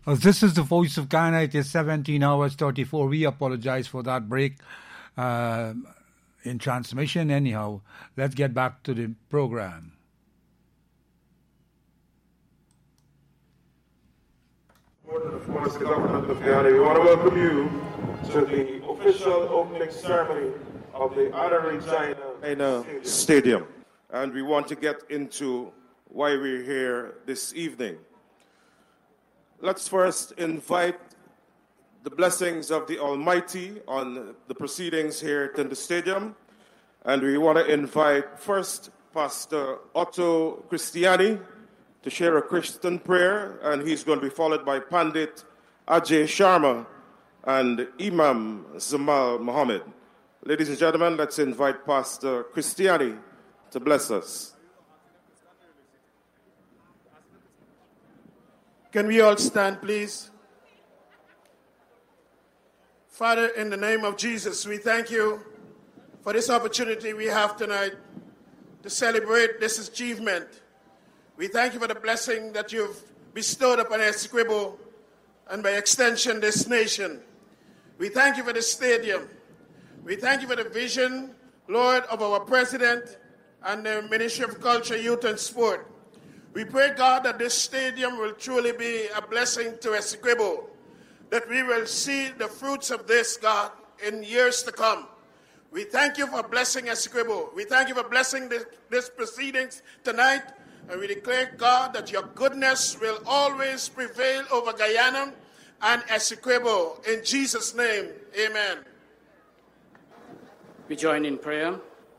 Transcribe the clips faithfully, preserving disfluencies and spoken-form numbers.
Uh, this is the Voice of Ghana. It is seventeen hours thirty-four. We apologize for that break uh, in transmission. Anyhow, let's get back to the program. Of course, the government of Ghana, we want to welcome you to the official opening ceremony of the Honorary China Stadium. And we want to get into why we're here this evening. Let's first invite the blessings of the Almighty on the proceedings here in the stadium. And we want to invite first Pastor Otto Christiani to share a Christian prayer, and he's going to be followed by Pandit Ajay Sharma and Imam Zamal Muhammad. Ladies and gentlemen, let's invite Pastor Christiani to bless us. Can we all stand, please? Father, in the name of Jesus, we thank you for this opportunity we have tonight to celebrate this achievement. We thank you for the blessing that you've bestowed upon Essequibo and by extension this nation. We thank you for the stadium. We thank you for the vision, Lord, of our President and the Ministry of Culture, Youth and Sport. We pray, God, that this stadium will truly be a blessing to Essequibo, that we will see the fruits of this, God, in years to come. We thank you for blessing Essequibo. We thank you for blessing this, this proceedings tonight, and we declare, God, that your goodness will always prevail over Guyana and Essequibo. In Jesus' name, amen. We join in prayer.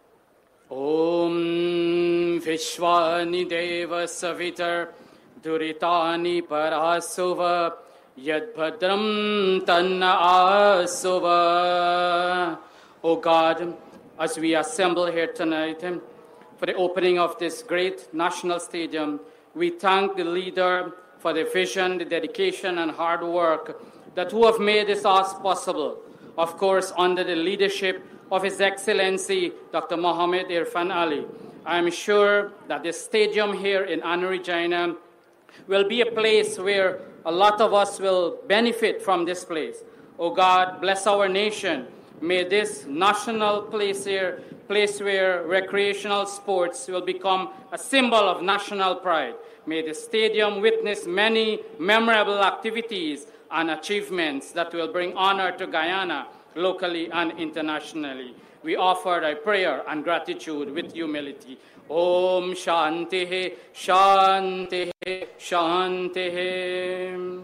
Om Vishwani Deva Savitar Duritani Parasuva Yadbhadram Tanna Asuva. O God, as we assemble here tonight for the opening of this great national stadium, we thank the leader for the vision, the dedication, and hard work that who have made this all possible. Of course, under the leadership of His Excellency, Doctor Mohammed Irfan Ali. I am sure that the stadium here in Anu Regina will be a place where a lot of us will benefit from this place. Oh God, bless our nation. May this national place here, place where recreational sports will become a symbol of national pride. May the stadium witness many memorable activities and achievements that will bring honor to Guyana, locally and internationally. We offer a prayer and gratitude with humility. Om Shanti, Shanti, Shanti.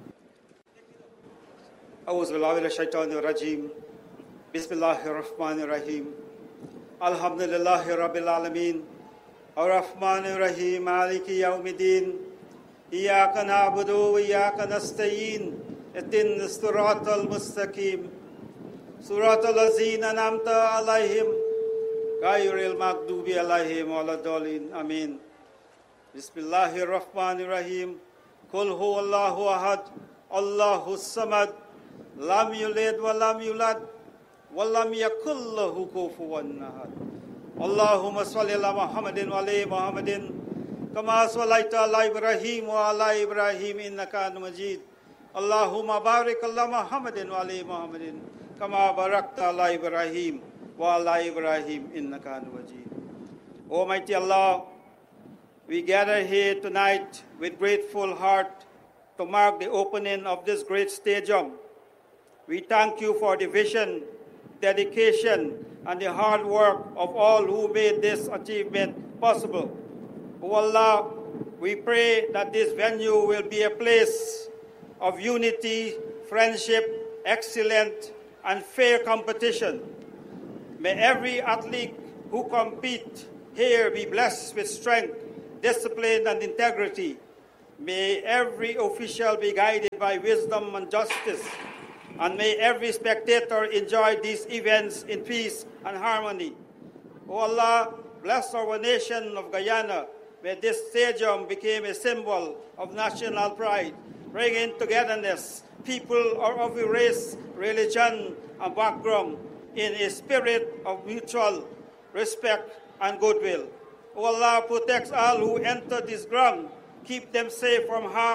A'udhu billahi minash shaitanir rajim. Bismillahir rahmanir rahim. Alhamdulillahi rabbil alamin. Ar-Rahmanir Rahim. Maliki yawmiddin. Iyyaka na'budu wa iyyaka nasta'in. Ihdinas siratal mustaqim. Suratul Lazina Namta Alaihim Gayril Maghdubi Alaihim Waladolin. Amin. Bismillahir Rahmanir Rahim. Kul huwallahu ahad. Allahu samad. Lam yulid wa lam yulad. Wa lam yakul lahu kufuwan ahad. Allahumma salli ala Muhammadin wa ala Muhammadin. Kama sallaita ala Ibrahim wa ala Ibrahim innaka Hamidum Majid. Allahumma barik ala Muhammadin wa ala Muhammadin. Kama barakta ala Ibrahim wa ala Ibrahim innaka Hamidum Majid. Almighty Allah, we gather here tonight with grateful heart to mark the opening of this great stadium. We thank you for the vision, dedication, and the hard work of all who made this achievement possible. O Allah, we pray that this venue will be a place of unity, friendship, excellence, and fair competition. May every athlete who compete here be blessed with strength, discipline, and integrity. May every official be guided by wisdom and justice. And may every spectator enjoy these events in peace and harmony. O Allah, bless our nation of Guyana. May this stadium become a symbol of national pride, bringing togetherness, people of every race, religion, and background in a spirit of mutual respect and goodwill. O Allah, protect all who enter this ground, keep them safe from harm,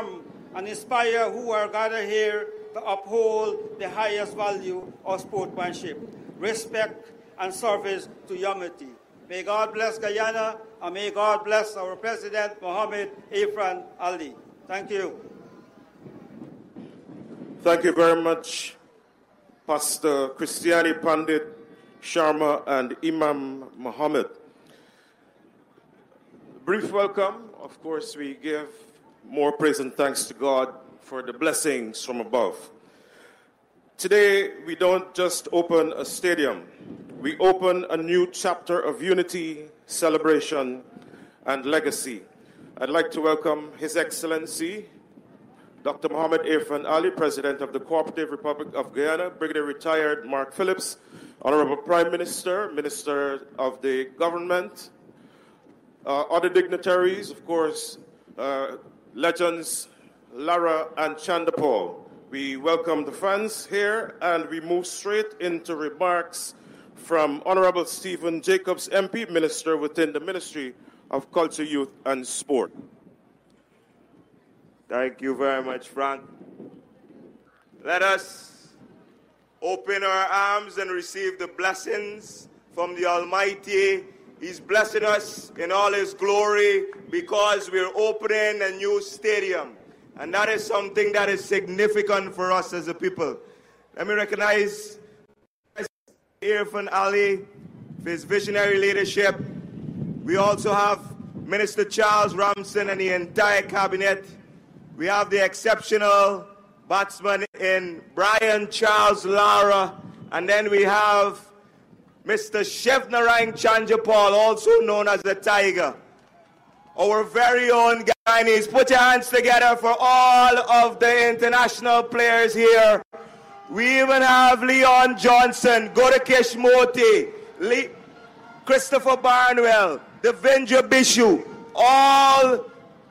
and inspire who are gathered here to uphold the highest value of sportsmanship, respect, and service to humanity. May God bless Guyana, and may God bless our President, Mohamed Irfan Ali. Thank you. Thank you very much, Pastor Christiani Pandit Sharma and Imam Mohammed. Brief welcome. Of course, we give more praise and thanks to God for the blessings from above. Today, we don't just open a stadium. We open a new chapter of unity, celebration, and legacy. I'd like to welcome His Excellency, Doctor Mohamed Irfan Ali, President of the Cooperative Republic of Guyana, Brigadier Retired Mark Phillips, Honorable Prime Minister, Minister of the Government, uh, other dignitaries, of course, uh, legends Lara and Chandapal. We welcome the fans here, and we move straight into remarks from Honorable Stephen Jacobs, M P, Minister within the Ministry of Culture, Youth and Sport. Thank you very much, Frank. Let us open our arms and receive the blessings from the Almighty. He's blessing us in all His glory because we're opening a new stadium. And that is something that is significant for us as a people. Let me recognize Irfan Ali for his visionary leadership. We also have Minister Charles Ramson and the entire cabinet. We have the exceptional batsman in Brian Charles Lara. And then we have Mister Shivnarine Chanjapal, also known as the Tiger. Our very own Guyanese. Put your hands together for all of the international players here. We even have Leon Johnson, Gorakesh Moti, Le- Christopher Barnwell, Devendra Bishu, all,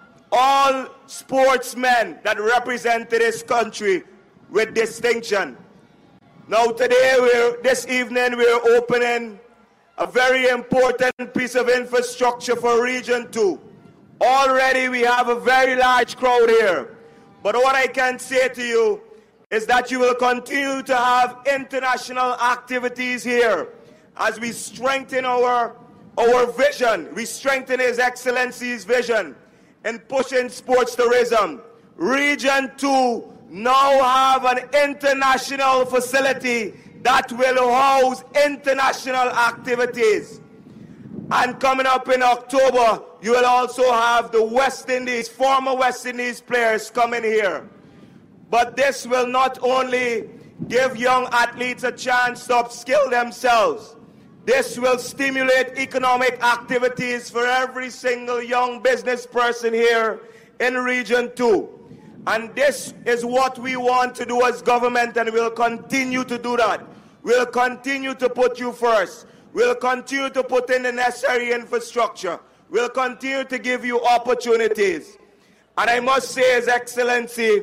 all sportsmen that represented this country with distinction. Now today, we're, this evening, we're opening a very important piece of infrastructure for Region two. Already we have a very large crowd here. But what I can say to you is that you will continue to have international activities here as we strengthen our, our vision. We strengthen His Excellency's vision in pushing sports tourism. Region two now have an international facility that will house international activities. And coming up in October, you will also have the West Indies, former West Indies players coming here. But this will not only give young athletes a chance to upskill themselves, this will stimulate economic activities for every single young business person here in Region two. And this is what we want to do as government, and we'll continue to do that. We'll continue to put you first. We'll continue to put in the necessary infrastructure. We'll continue to give you opportunities. And I must say, His Excellency,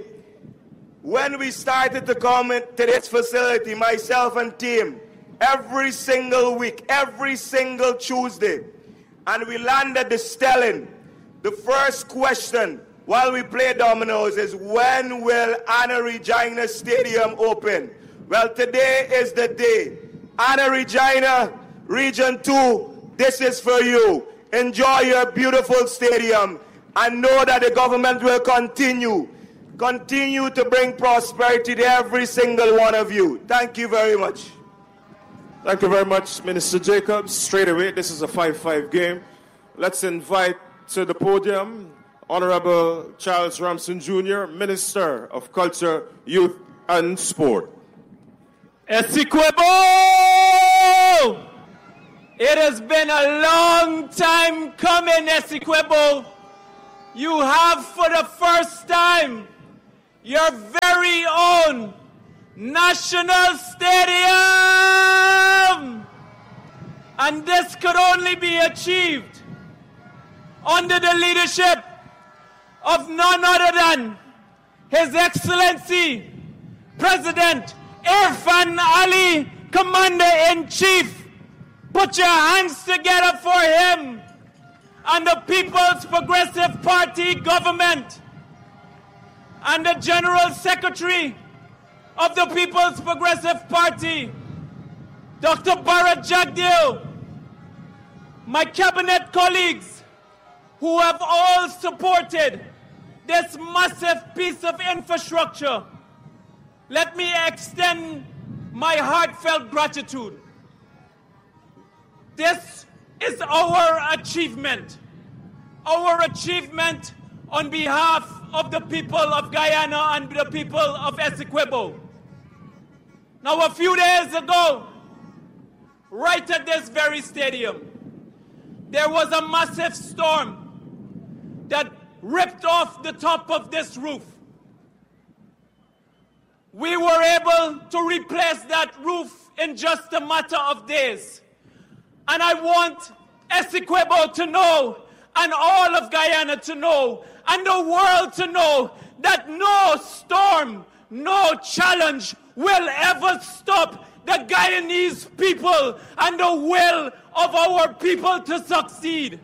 when we started to come to this facility, myself and team, every single week, every single Tuesday, and we landed the Stelling, the first question while we play dominoes is, when will Anna Regina Stadium open? Well, today is the day. Anna Regina, Region two, this is for you. Enjoy your beautiful stadium and know that the government will continue, continue to bring prosperity to every single one of you. Thank you very much. Thank you very much, Minister Jacobs. Straight away, this is a five five game. Let's invite to the podium Honorable Charles Ramson Junior, Minister of Culture, Youth and Sport. Essequibo! It has been a long time coming, Essequibo. You have for the first time your very own national stadium. And this could only be achieved under the leadership of none other than His Excellency President Irfan Ali, Commander-in-Chief. Put your hands together for him and the People's Progressive Party government. and the General Secretary of the People's Progressive Party, Doctor Bharat Jagdeo, my cabinet colleagues who have all supported this massive piece of infrastructure, let me extend my heartfelt gratitude. This is our achievement, our achievement on behalf of the people of Guyana and the people of Essequibo. Now, a few days ago, right at this very stadium, there was a massive storm that ripped off the top of this roof. We were able to replace that roof in just a matter of days. And I want Essequibo to know, and all of Guyana to know, and the world to know, that no storm, no challenge will ever stop the Guyanese people and the will of our people to succeed.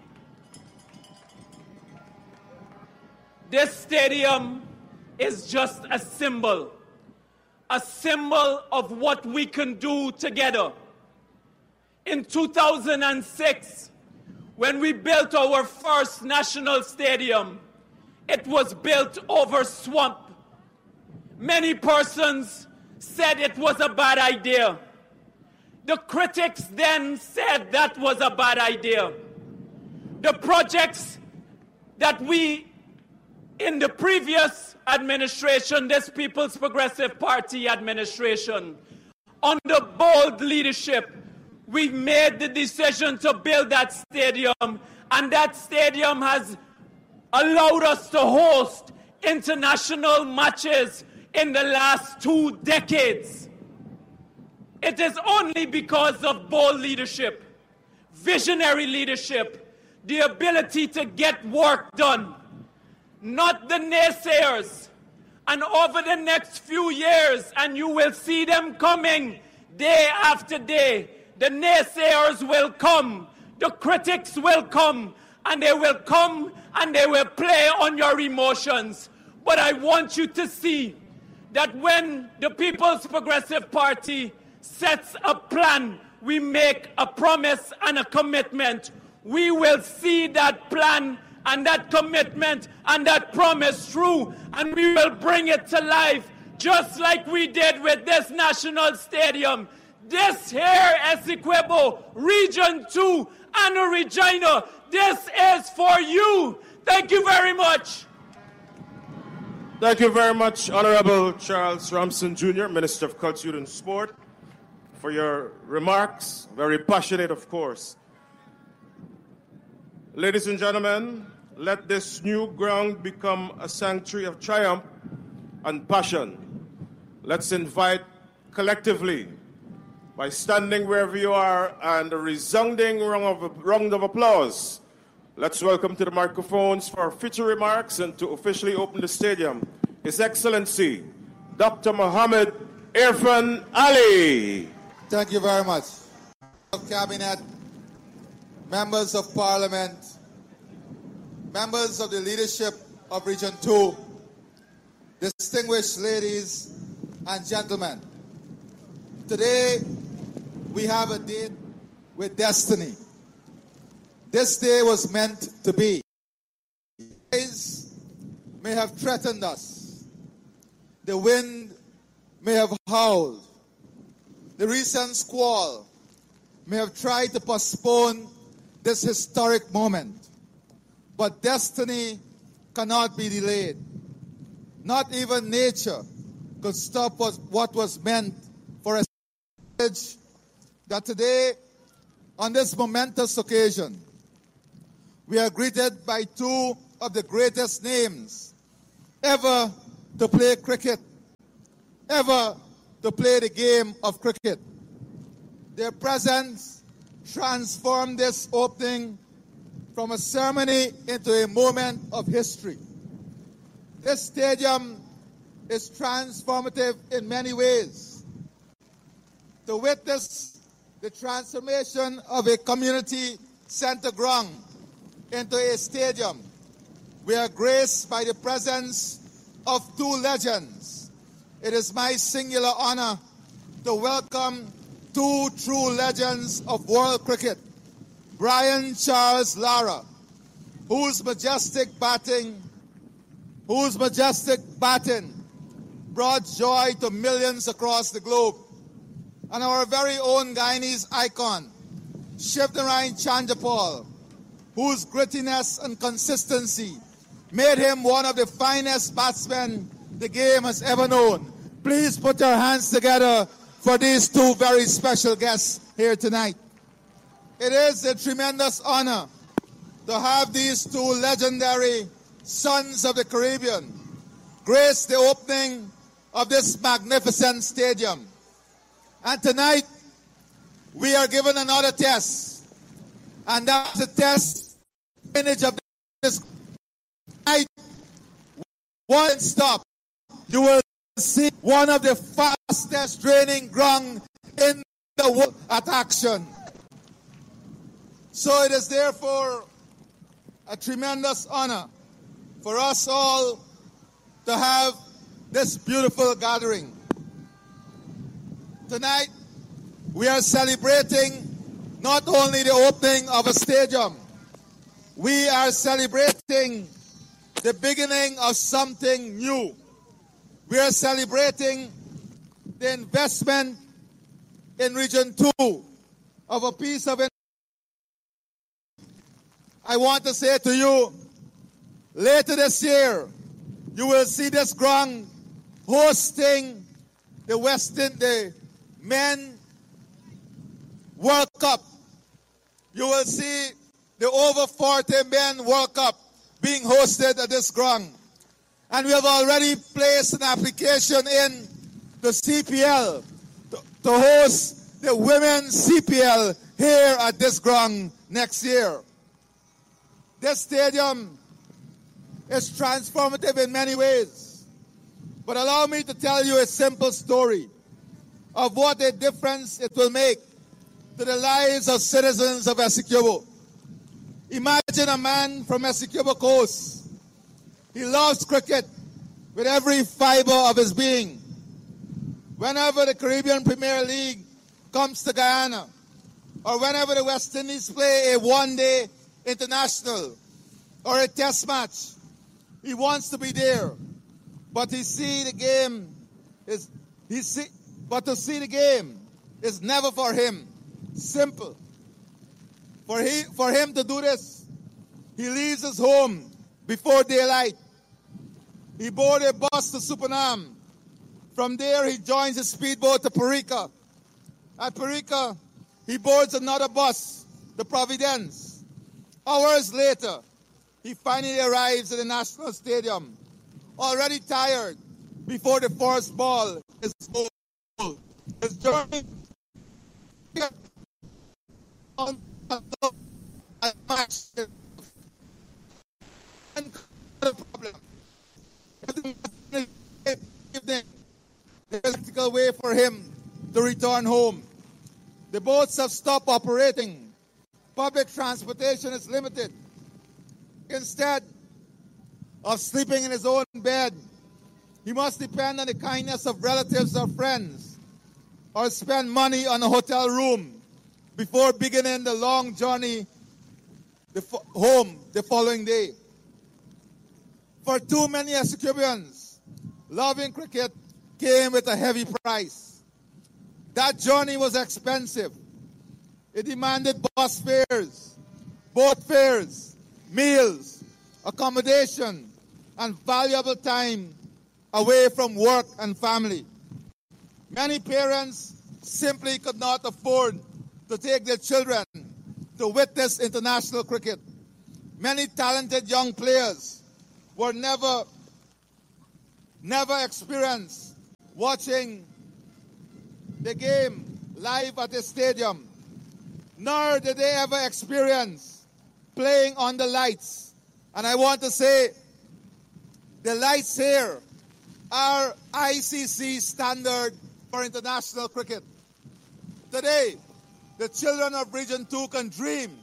This stadium is just a symbol, a symbol of what we can do together. In two thousand six, when we built our first national stadium, it was built over swamp. Many persons said it was a bad idea. The critics then said that was a bad idea. The projects that we, in the previous administration, this People's Progressive Party administration, under bold leadership, we made the decision to build that stadium, and that stadium has allowed us to host international matches in the last two decades. It is only because of bold leadership, visionary leadership, the ability to get work done, not the naysayers. And over the next few years, and you will see them coming day after day, the naysayers will come, the critics will come, and they will come and they will play on your emotions. But I want you to see that when the People's Progressive Party sets a plan, we make a promise and a commitment. We will see that plan and that commitment and that promise through, and we will bring it to life, just like we did with this national stadium. This here, Essequibo, Region two, and Regina, this is for you. Thank you very much. Thank you very much, Honorable Charles Ramson Junior, Minister of Culture and Sport, for your remarks. Very passionate, of course. Ladies and gentlemen, let this new ground become a sanctuary of triumph and passion. Let's invite collectively, by standing wherever you are, and a resounding round of, round of applause, let's welcome to the microphones for future remarks and to officially open the stadium, His Excellency, Doctor Mohammed Irfan Ali. Thank you very much. Cabinet, members of Parliament, members of the leadership of Region two, distinguished ladies and gentlemen. Today, we have a date with destiny. This day was meant to be. Days may have threatened us. The wind may have howled. The recent squall may have tried to postpone this historic moment. But destiny cannot be delayed. Not even nature could stop what was meant for us. That today, on this momentous occasion, we are greeted by two of the greatest names ever to play cricket, ever to play the game of cricket. Their presence transformed this opening from a ceremony into a moment of history. This stadium is transformative in many ways. To witness the transformation of a community center ground into a stadium, we are graced by the presence of two legends. It is my singular honor to welcome two true legends of world cricket. Brian Charles Lara, whose majestic batting, whose majestic batting brought joy to millions across the globe. And our very own Guyanese icon, Shivnarine Chanderpaul, whose grittiness and consistency made him one of the finest batsmen the game has ever known. Please put your hands together for these two very special guests here tonight. It is a tremendous honor to have these two legendary sons of the Caribbean grace the opening of this magnificent stadium. And tonight, we are given another test. And that's the test image of this night. One stop. You will see one of the fastest draining ground in the world at action. So it is therefore a tremendous honor for us all to have this beautiful gathering. Tonight, we are celebrating not only the opening of a stadium, we are celebrating the beginning of something new. We are celebrating the investment in Region two of a piece of. I want to say to you, later this year, you will see this ground hosting the Western, the Men World Cup. You will see the over forty Men World Cup being hosted at this ground. And we have already placed an application in the C P L to, to host the Women's C P L here at this ground next year. This stadium is transformative in many ways. But allow me to tell you a simple story of what a difference it will make to the lives of citizens of Essequibo. Imagine a man from Essequibo Coast. He loves cricket with every fiber of his being. Whenever the Caribbean Premier League comes to Guyana, or whenever the West Indies play a one-day international or a test match, he wants to be there. But he see the game is he see but to see the game is never for him simple. For he for him to do this, he leaves his home before daylight. He boards a bus to Supanam. From there, he joins a speedboat to Parika. At Parika, he boards another bus, the Providence. Hours later, he finally arrives at the National Stadium, already tired before the first ball is bowled. His journey on a match. The problem. The practical way for him to return home. The boats have stopped operating. Public transportation is limited. Instead of sleeping in his own bed, he must depend on the kindness of relatives or friends, or spend money on a hotel room before beginning the long journey the fo- home the following day. For too many Essequibians, loving cricket came with a heavy price. That journey was expensive. It demanded bus fares, boat fares, meals, accommodation, and valuable time away from work and family. Many parents simply could not afford to take their children to witness international cricket. Many talented young players were never, never experienced watching the game live at the stadium, nor did they ever experience playing on the lights. And I want to say, the lights here are I C C standard for international cricket. Today, the children of Region two can dream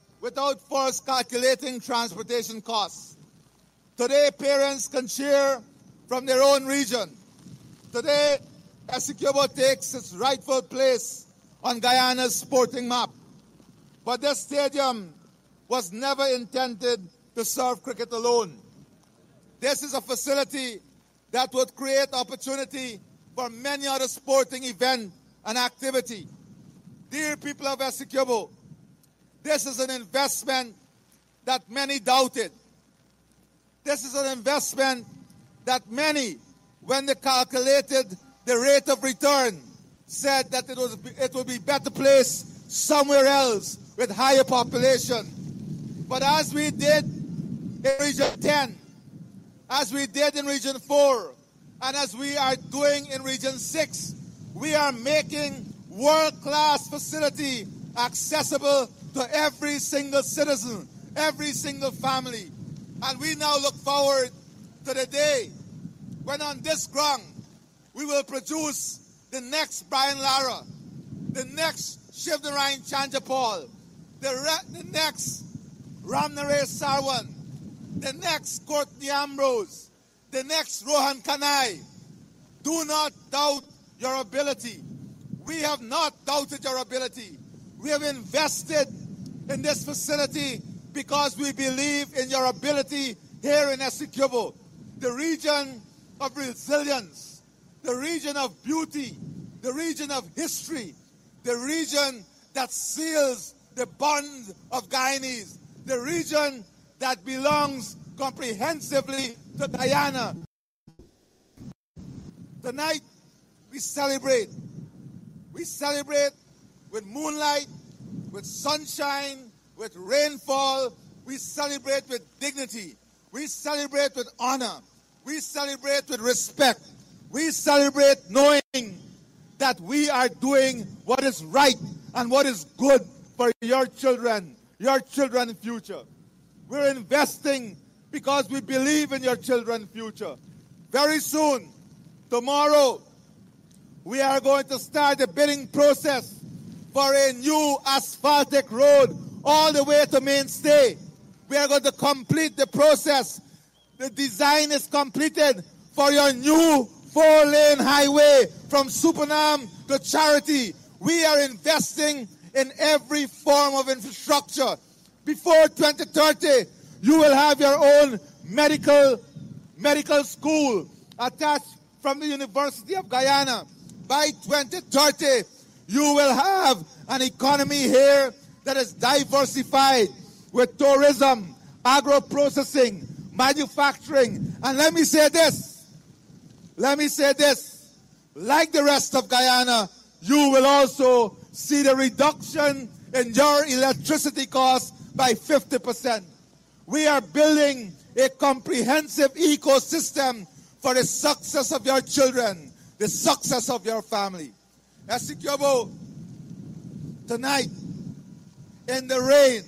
without first calculating transportation costs. Today, parents can cheer from their own region. Today, Essequibo takes its rightful place on Guyana's sporting map. But this stadium was never intended to serve cricket alone. This is a facility that would create opportunity for many other sporting events and activity. Dear people of Essequibo, this is an investment that many doubted. This is an investment that many, when they calculated the rate of return, said that it was it would be better placed somewhere else with higher population. But as we did in Region ten, as we did in Region four, and as we are doing in Region six, we are making world-class facility accessible to every single citizen, every single family. And we now look forward to the day when on this ground we will produce the next Brian Lara, the next Shivnarine Chanjapal, the, re- the next Ramnaresh Sarwan, the next Courtney Ambrose, the next Rohan Kanai. Do not doubt your ability. We have not doubted your ability. We have invested in this facility because we believe in your ability here in Essequibo, the region of resilience, the region of beauty, the region of history, the region that seals the bond of Guyanese, the region that belongs comprehensively to Guyana. Tonight, we celebrate. We celebrate with moonlight, with sunshine, with rainfall. We celebrate with dignity. We celebrate with honor. We celebrate with respect. We celebrate knowing that we are doing what is right and what is good for your children, your children's future. We're investing because we believe in your children's future. Very soon, tomorrow, we are going to start the bidding process for a new asphaltic road all the way to Mainstay. We are going to complete the process. The design is completed for your new four-lane highway from Supernam to Charity. We are investing in every form of infrastructure. Before twenty thirty, you will have your own medical, medical school attached from the University of Guyana. By twenty thirty, you will have an economy here that is diversified with tourism, agro-processing, manufacturing. And let me say this, let me say this, like the rest of Guyana, you will also see the reduction in your electricity costs by fifty percent. We are building a comprehensive ecosystem for the success of your children, the success of your family. Essequibo, tonight, in the rain,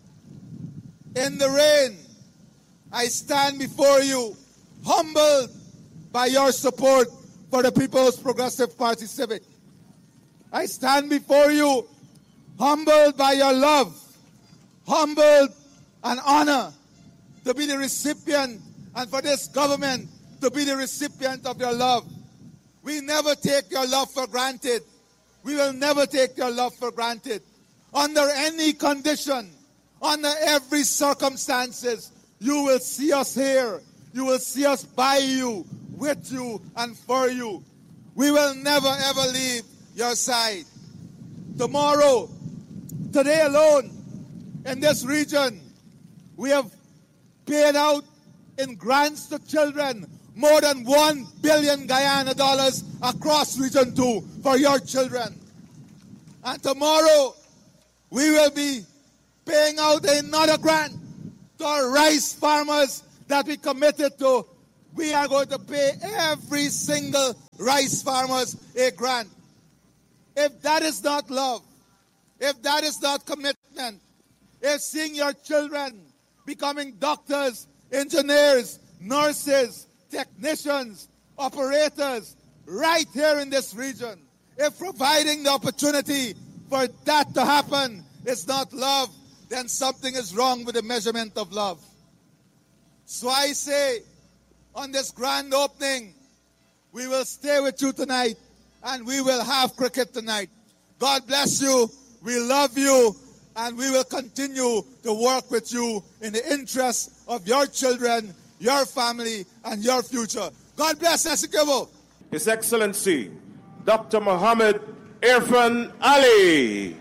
in the rain, I stand before you, humbled by your support for the People's Progressive Party Civic. I stand before you, humbled by your love, humbled and honored to be the recipient, and for this government to be the recipient of your love. We never take your love for granted. We will never take your love for granted. Under any condition, under every circumstances, you will see us here. You will see us by you, with you, and for you. We will never ever leave your side. Tomorrow, today alone, in this region, we have paid out in grants to children more than one billion Guyana dollars across Region two for your children. And tomorrow, we will be paying out another grant to our rice farmers that we committed to. We are going to pay every single rice farmers a grant. If that is not love, if that is not commitment, if seeing your children becoming doctors, engineers, nurses, technicians, operators, right here in this region, if providing the opportunity for that to happen is not love, then something is wrong with the measurement of love. So I say, on this grand opening. We will stay with you tonight, and we will have cricket tonight. God bless you. We love you, and we will continue to work with you in the interest of your children, your family, and your future. God bless Essequibo. His Excellency, Doctor Muhammad Irfan Ali.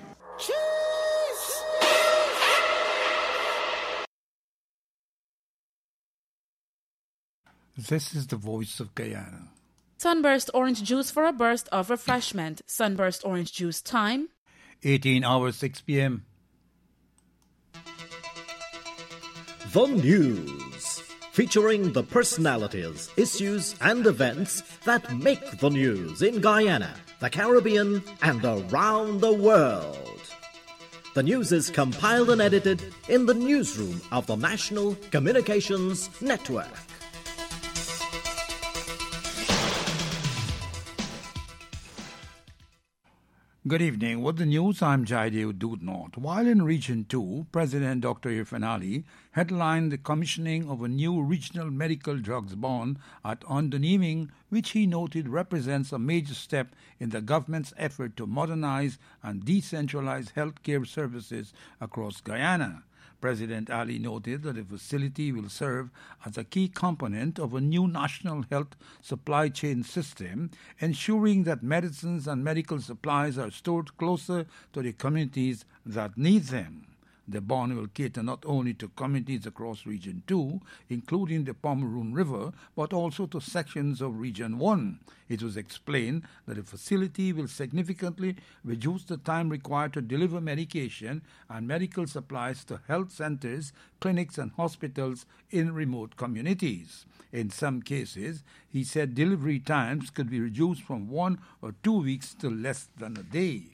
This is the voice of Guyana. Sunburst orange juice for a burst of refreshment. Sunburst orange juice time. eighteen hours, six p.m. The News, featuring the personalities, issues and events that make the news in Guyana, the Caribbean and around the world. The news is compiled and edited in the newsroom of the National Communications Network. Good evening. With the news, I'm Jaidev Dudnot. While in Region two, President Doctor Irfan Ali headlined the commissioning of a new regional medical drugs bond at Underneming, which he noted represents a major step in the government's effort to modernize and decentralize healthcare services across Guyana. President Ali noted that the facility will serve as a key component of a new national health supply chain system, ensuring that medicines and medical supplies are stored closer to the communities that need them. The bond will cater not only to communities across Region two, including the Pomeroon River, but also to sections of Region one. It was explained that the facility will significantly reduce the time required to deliver medication and medical supplies to health centers, clinics and hospitals in remote communities. In some cases, he said delivery times could be reduced from one or two weeks to less than a day.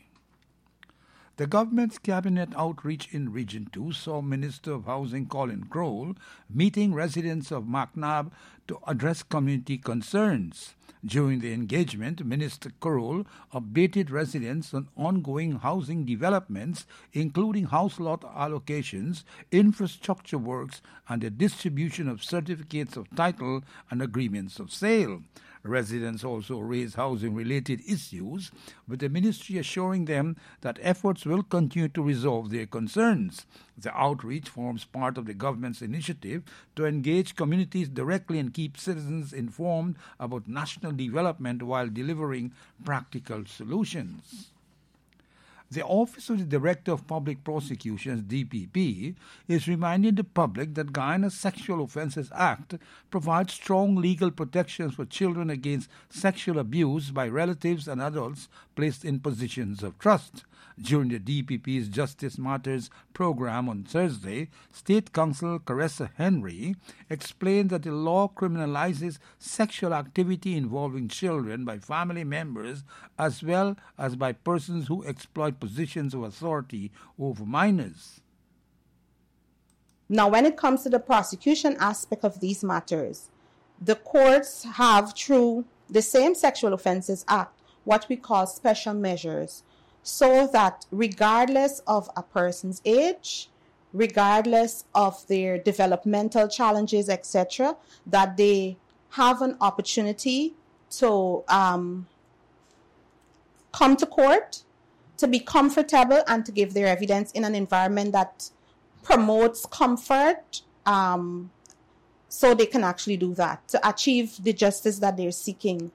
The government's cabinet outreach in Region two saw Minister of Housing Colin Crowell meeting residents of MacNab to address community concerns. During the engagement, Minister Crowell updated residents on ongoing housing developments, including house lot allocations, infrastructure works, and the distribution of certificates of title and agreements of sale. Residents also raised housing-related issues, with the ministry assuring them that efforts will continue to resolve their concerns. The outreach forms part of the government's initiative to engage communities directly and keep citizens informed about national development while delivering practical solutions. The Office of the Director of Public Prosecutions, D P P, is reminding the public that Guyana's Sexual Offences Act provides strong legal protections for children against sexual abuse by relatives and adults placed in positions of trust. During the D P P's Justice Matters program on Thursday, State Counsel Caressa Henry explained that the law criminalizes sexual activity involving children by family members as well as by persons who exploit positions of authority over minors. Now, when it comes to the prosecution aspect of these matters, the courts have, through the same Sexual Offences Act, what we call special measures, so that regardless of a person's age, regardless of their developmental challenges, et cetera, that they have an opportunity to um, come to court, to be comfortable and to give their evidence in an environment that promotes comfort, um, so they can actually do that, to achieve the justice that they're seeking.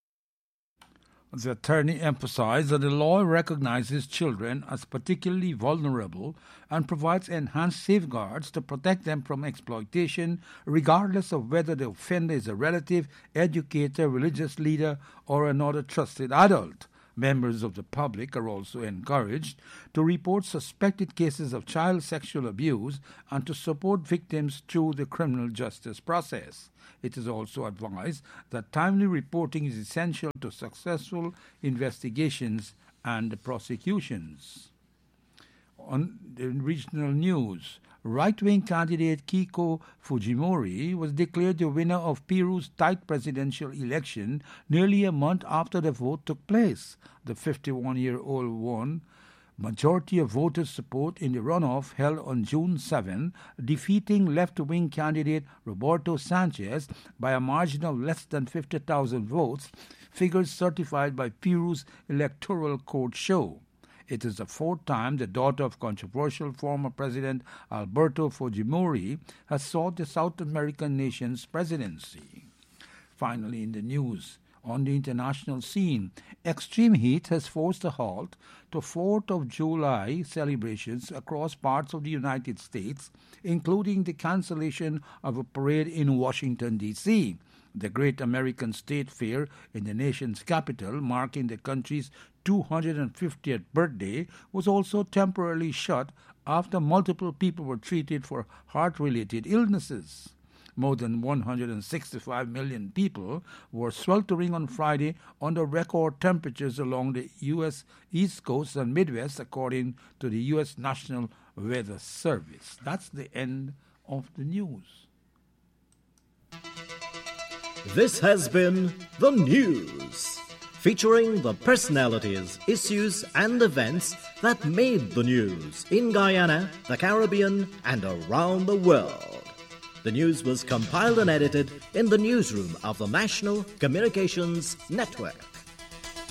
The attorney emphasized that the law recognizes children as particularly vulnerable and provides enhanced safeguards to protect them from exploitation, regardless of whether the offender is a relative, educator, religious leader, or another trusted adult. Members of the public are also encouraged to report suspected cases of child sexual abuse and to support victims through the criminal justice process. It is also advised that timely reporting is essential to successful investigations and prosecutions. On the regional news, right-wing candidate Keiko Fujimori was declared the winner of Peru's tight presidential election nearly a month after the vote took place. The fifty-one-year-old won majority of voters' support in the runoff held on June seventh, defeating left-wing candidate Roberto Sanchez by a margin of less than fifty thousand votes, figures certified by Peru's Electoral Court show. It is the fourth time the daughter of controversial former President Alberto Fujimori has sought the South American nation's presidency. Finally, in the news, on the international scene, extreme heat has forced a halt to fourth of July celebrations across parts of the United States, including the cancellation of a parade in Washington, D C The Great American State Fair in the nation's capital, marking the country's two hundred fiftieth birthday, was also temporarily shut after multiple people were treated for heart-related illnesses. More than one hundred sixty-five million people were sweltering on Friday under record temperatures along the U S East Coast and Midwest, according to the U S National Weather Service. That's the end of the news. This has been The News, featuring the personalities, issues, and events that made the news in Guyana, the Caribbean, and around the world. The news was compiled and edited in the newsroom of the National Communications Network.